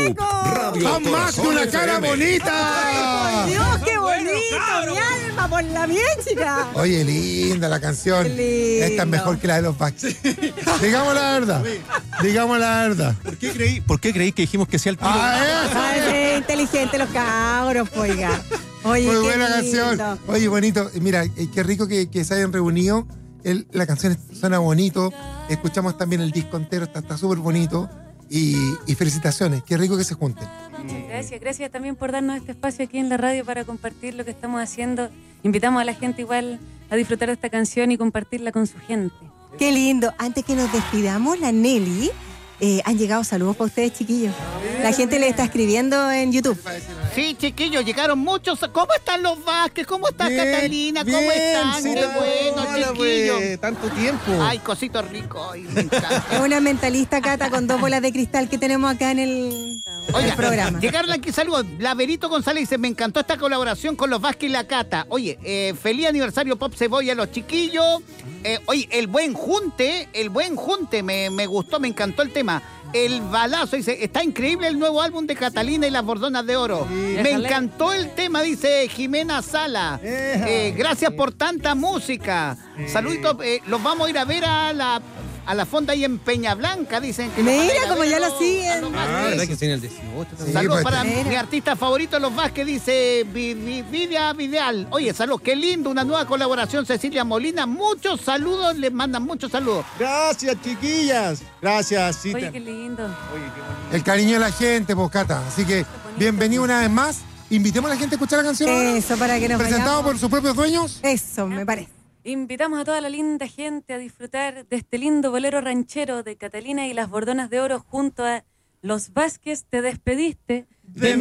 Facebook, Radio ¡Son más que una cara FM. bonita! Dios, qué bonito, mi alma por la mía, chica. Oye, linda la canción. Qué lindo. Esta es mejor que la de los Backstreet. Digamos la verdad. Digamos la verdad. ¿Por qué creí que dijimos que sea el tiro? Ay, qué inteligente los cabros, oiga. Oye, Muy qué buena lindo. canción. Oye, bonito. Mira, qué rico que se hayan reunido. La canción suena bonito. Escuchamos también el disco entero. Está súper bonito. Y felicitaciones. Qué rico que se junten. Muchas gracias también por darnos este espacio aquí en la radio para compartir lo que estamos haciendo. Invitamos a la gente igual a disfrutar de esta canción y compartirla con su gente. Qué lindo. Antes que nos despidamos, la Nelly, han llegado saludos para ustedes, chiquillos. La gente le está escribiendo en YouTube. Sí, chiquillos, llegaron muchos. ¿Cómo están los Vázquez? ¿Cómo está Bien, Catalina? ¿Cómo bien, están? sí, Qué bueno, hola, chiquillos. pues, tanto tiempo. Ay, cosito rico. Ay, me encanta. Es una mentalista, Cata, con 2 bolas de cristal que tenemos acá en el Oiga, programa. llegaron aquí saludos. Laverito González dice, me encantó esta colaboración con los Vázquez y la Cata. Oye, feliz aniversario Pop Cebolla a los chiquillos. Oye, el buen junte, me gustó, me encantó el tema. El balazo, dice, está increíble el nuevo álbum de Catalina y las Bordonas de Oro. Me encantó el tema, dice Jimena Sala. Gracias por tanta música. Saluditos, los vamos a ir a ver a la fonda ahí en Peña Blanca, dicen. Que los van a ir Mira, a como ver ya a lo los- siguen. a los Vázquez. ¿Verdad que tiene el 18? Sí, Saludos pues, para Mira. mi artista favorito, los Vázquez, dice Vidia Videal. Oye, saludos, qué lindo, una nueva colaboración, Cecilia Molina. Muchos saludos, les mandan muchos saludos. Gracias, chiquillas. Gracias, Cita. Oye, qué lindo. El cariño de la gente, pues, Cata. Así que, bienvenido una vez más. Invitemos a la gente a escuchar la canción ahora. Eso, para que nos Presentado vayamos. por sus propios dueños. Eso, me parece. Invitamos a toda la linda gente a disfrutar de este lindo bolero ranchero de Catalina y las Bordonas de Oro junto a los Vázquez. Te despediste De